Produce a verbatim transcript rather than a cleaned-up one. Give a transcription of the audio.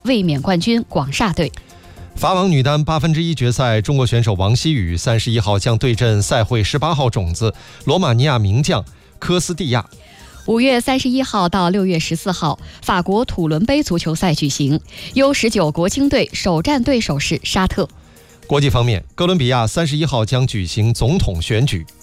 卫冕冠军广厦队。 法网女单八分之一决赛，中国选手王曦雨三十一号将对阵赛会十八号种子罗马尼亚名将科斯蒂亚。 五月三十一号到六月十四号，法国土伦杯足球赛举行 ，U 十九 国青队首战对手是沙特。 国际方面，哥伦比亚三十一号将举行总统选举。